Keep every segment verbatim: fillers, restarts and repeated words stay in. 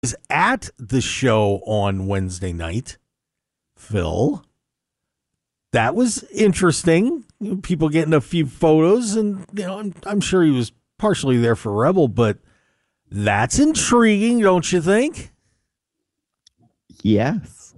was at the show on Wednesday night, Phil. That was interesting. You know, people getting a few photos, and you know, I'm, I'm sure he was partially there for Rebel, but that's intriguing, don't you think? Yes.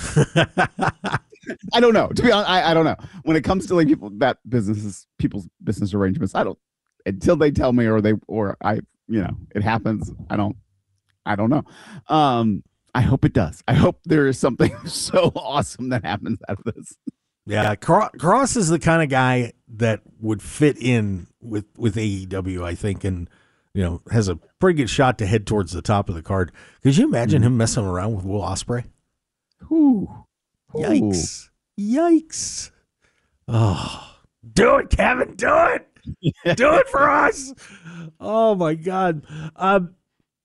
I don't know. To be honest, I, I don't know. When it comes to like people that businesses, people's business arrangements, I don't until they tell me or they or I, you know, it happens. I don't. I don't know. Um, I hope it does. I hope there is something so awesome that happens out of this. Yeah, Cross is the kind of guy that would fit in with, with A E W, I think, and you know has a pretty good shot to head towards the top of the card. Could you imagine mm-hmm. him messing around with Will Ospreay? Ooh. Yikes! Ooh. Yikes! Oh, do it, Kevin! Do it! Do it for us! Oh my God! Um,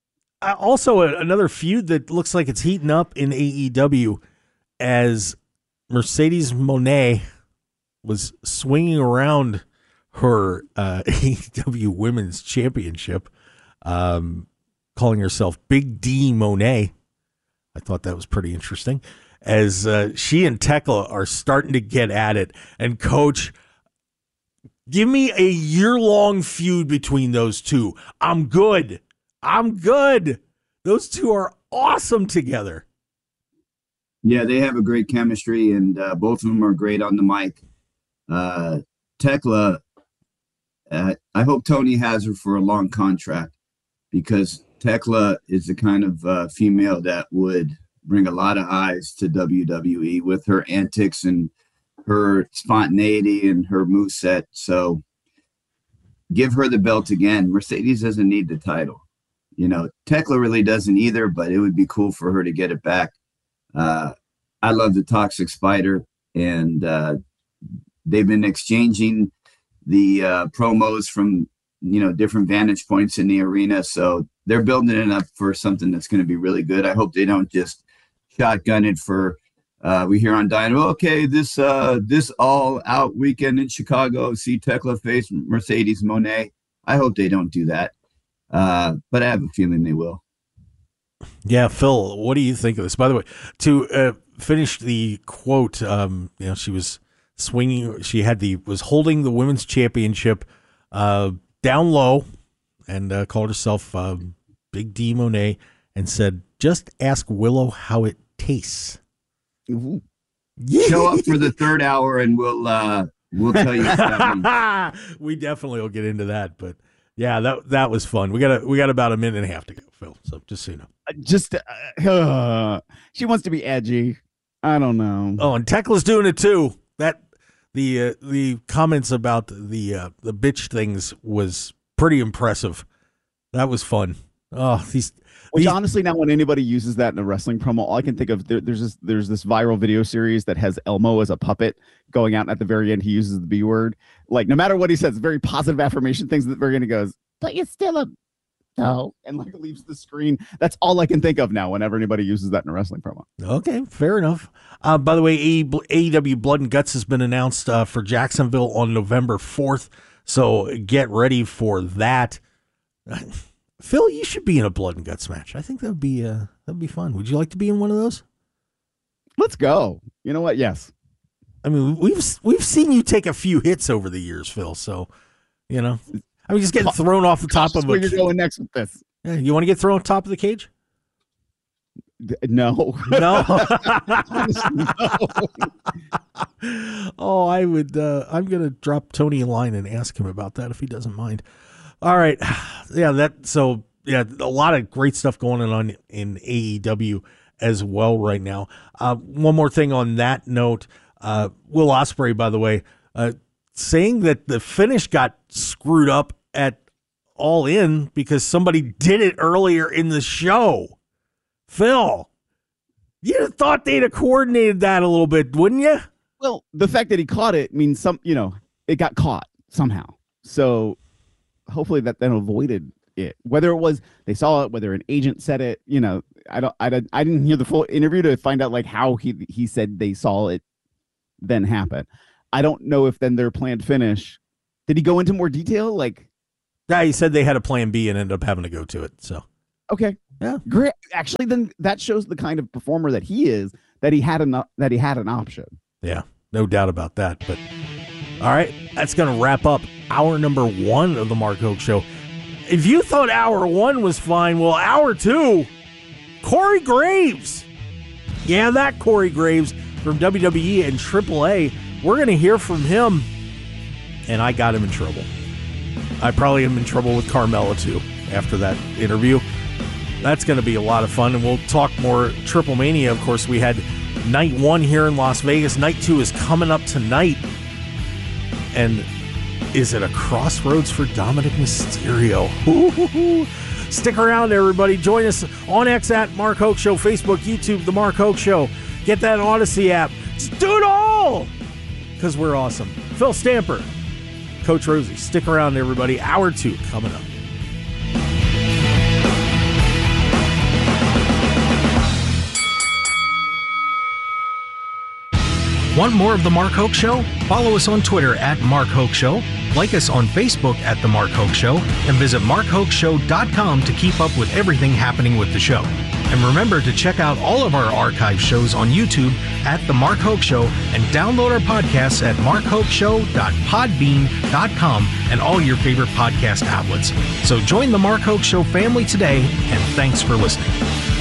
also, another feud that looks like it's heating up in A E W as Mercedes Moné was swinging around her uh, A E W Women's Championship, um, calling herself Big D Moné. I thought that was pretty interesting. As uh, she and Tekla are starting to get at it. And, Coach, give me a year-long feud between those two. I'm good. I'm good. Those two are awesome together. Yeah, they have a great chemistry, and uh, both of them are great on the mic. Uh, Tekla, uh, I hope Tony has her for a long contract because Tekla is the kind of uh, female that would bring a lot of eyes to W W E with her antics and her spontaneity and her moveset. So give her the belt again. Mercedes doesn't need the title. You know, Tekla really doesn't either, but it would be cool for her to get it back. Uh, I love the Toxic Spider, and uh, they've been exchanging the uh, promos from, you know, different vantage points in the arena. So they're building it up for something that's going to be really good. I hope they don't just shotgun it for, uh, we hear on Dynamo, okay, this uh, this all out weekend in Chicago, see Tekla face Mercedes Moné. I hope they don't do that. Uh, but I have a feeling they will. Yeah, Phil, what do you think of this? By the way, to uh, finish the quote, um, you know, she was swinging. She had the was holding the women's championship uh, down low, and uh, called herself uh, Big D Moné, and said, "Just ask Willow how it tastes." Ooh. Show up for the third hour, and we'll uh, we'll tell you. What we definitely will get into that, but. Yeah, that that was fun. We got a, we got about a minute and a half to go, Phil. So just so you know, just uh, uh, she wants to be edgy. I don't know. Oh, and Tekla's doing it too. That the uh, the comments about the uh, the bitch things was pretty impressive. That was fun. Oh, these. Which these... honestly, now when anybody uses that in a wrestling promo, all I can think of there, there's this there's this viral video series that has Elmo as a puppet going out, and at the very end he uses the B word. Like no matter what he says, very positive affirmation things. At the very end he goes, "But you're still a no," and like leaves the screen. That's all I can think of now whenever anybody uses that in a wrestling promo. Okay, fair enough. Uh, by the way, A E W Blood and Guts has been announced uh, for Jacksonville on November fourth, so get ready for that. Phil, you should be in a Blood and Guts match. I think that would be uh, that'd be fun. Would you like to be in one of those? Let's go. You know what? Yes. I mean, we've we've seen you take a few hits over the years, Phil. So, you know, I mean, just getting thrown off the top of. Where you're going next with this? Yeah, you want to get thrown on top of the cage? No, no. no. Oh, I would. Uh, I'm gonna drop Tony a line and ask him about that if he doesn't mind. All right, yeah, that so yeah, a lot of great stuff going on in A E W as well right now. Uh, one more thing on that note, uh, Will Ospreay, by the way, uh, saying that the finish got screwed up at All In because somebody did it earlier in the show. Phil, you'd have thought they'd have coordinated that a little bit, wouldn't you? Well, the fact that he caught it means some, you know, it got caught somehow. So hopefully that then avoided it. Whether it was they saw it, whether an agent said it, you know, I don't, I don't, I didn't hear the full interview to find out like how he he said they saw it then happen. I don't know if then their planned finish. Did he go into more detail? Like, yeah, he said they had a plan B and ended up having to go to it. So okay, Yeah. Great. Actually, then that shows the kind of performer that he is, that he had an, that he had an option. Yeah, no doubt about that. But all right, that's going to wrap up hour number one of the Mark Hoke Show. If you thought hour one was fine, well, hour two, Corey Graves. Yeah, that Corey Graves from W W E and triple A. We're going to hear from him, and I got him in trouble. I probably am in trouble with Carmella, too, after that interview. That's going to be a lot of fun, and we'll talk more Triple Mania. Of course, we had night one here in Las Vegas. Night two is coming up tonight. And is it a crossroads for Dominic Mysterio? Ooh. Stick around, everybody. Join us on X at Mark Hoke Show, Facebook, YouTube, The Mark Hoke Show. Get that Odyssey app. Just do it all, because we're awesome. Phil Stamper, Coach Rosie. Stick around, everybody. Hour two coming up. Want more of The Mark Hoke Show? Follow us on Twitter at Mark Hoke Show, like us on Facebook at The Mark Hoke Show, and visit mark hoke show dot com to keep up with everything happening with the show. And remember to check out all of our archive shows on YouTube at The Mark Hoke Show, and download our podcasts at mark hoke show dot podbean dot com and all your favorite podcast outlets. So join The Mark Hoke Show family today, and thanks for listening.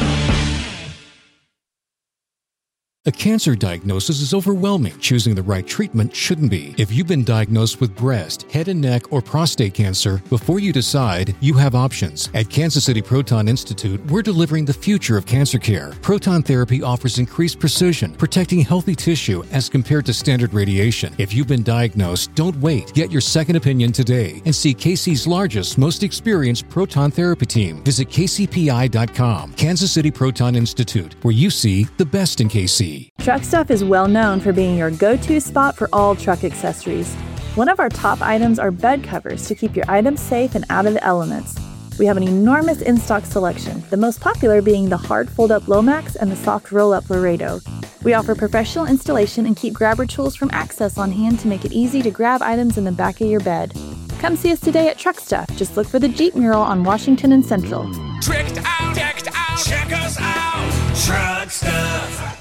A cancer diagnosis is overwhelming. Choosing the right treatment shouldn't be. If you've been diagnosed with breast, head and neck, or prostate cancer, before you decide, you have options. At Kansas City Proton Institute, we're delivering the future of cancer care. Proton therapy offers increased precision, protecting healthy tissue as compared to standard radiation. If you've been diagnosed, don't wait. Get your second opinion today and see K C's largest, most experienced proton therapy team. Visit k c p i dot com. Kansas City Proton Institute, where you see the best in K C. Truck Stuff is well known for being your go-to spot for all truck accessories. One of our top items are bed covers to keep your items safe and out of the elements. We have an enormous in-stock selection, the most popular being the hard fold-up Lomax and the soft roll-up Laredo. We offer professional installation and keep grabber tools from Access on hand to make it easy to grab items in the back of your bed. Come see us today at Truck Stuff. Just look for the Jeep mural on Washington and Central. Tricked out, decked out, check us out, Truck Stuff.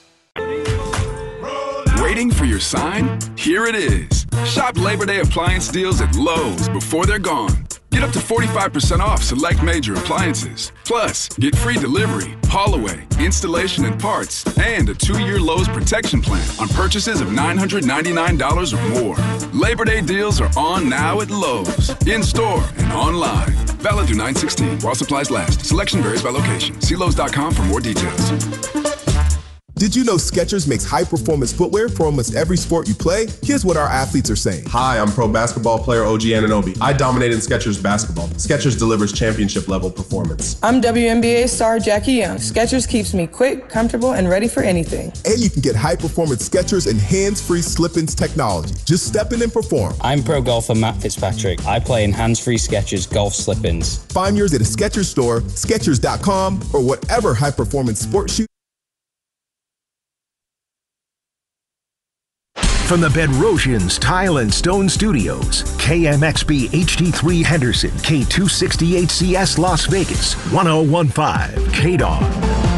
Waiting for your sign? Here it is. Shop Labor Day appliance deals at Lowe's before they're gone. Get up to forty-five percent off select major appliances. Plus, get free delivery, haul away, installation and parts, and a two-year Lowe's protection plan on purchases of nine hundred ninety-nine dollars or more. Labor Day deals are on now at Lowe's, in-store and online. Valid through nine sixteen while supplies last. Selection varies by location. See Lowe's dot com for more details. Did you know Skechers makes high-performance footwear for almost every sport you play? Here's what our athletes are saying. Hi, I'm pro basketball player O G Anunoby. I dominate in Skechers basketball. Skechers delivers championship-level performance. I'm W N B A star Jackie Young. Skechers keeps me quick, comfortable, and ready for anything. And you can get high-performance Skechers and hands-free slip-ins technology. Just step in and perform. I'm pro golfer Matt Fitzpatrick. I play in hands-free Skechers golf slip-ins. Find yours at a Skechers store, Skechers dot com, or whatever high-performance sports shoe. From the Bedrosians Tile and Stone Studios, K M X B H D three Henderson, K two sixty H C S Las Vegas, one oh one point five K D O G.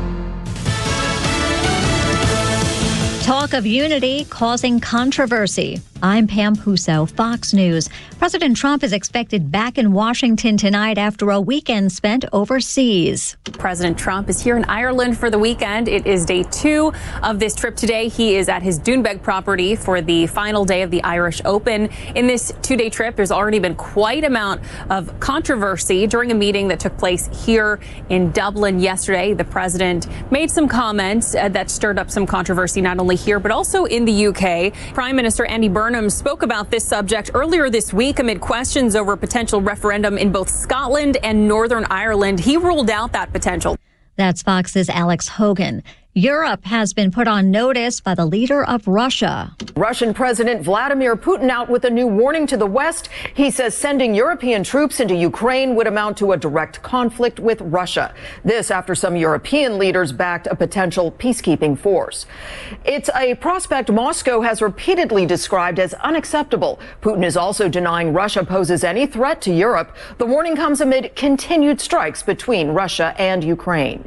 Talk of unity causing controversy. I'm Pam Puso, Fox News. President Trump is expected back in Washington tonight after a weekend spent overseas. President Trump is here in Ireland for the weekend. It is day two of this trip today. He is at his Doonbeg property for the final day of the Irish Open. In this two-day trip, there's already been quite an amount of controversy during a meeting that took place here in Dublin yesterday. The president made some comments uh, that stirred up some controversy, not only here, but also in the U K. Prime Minister Andy Burnham spoke about this subject earlier this week amid questions over a potential referendum in both Scotland and Northern Ireland. He ruled out that potential. That's Fox's Alex Hogan. Europe has been put on notice by the leader of Russia. Russian President Vladimir Putin out with a new warning to the West. He says sending European troops into Ukraine would amount to a direct conflict with Russia. This after some European leaders backed a potential peacekeeping force. It's a prospect Moscow has repeatedly described as unacceptable. Putin is also denying Russia poses any threat to Europe. The warning comes amid continued strikes between Russia and Ukraine.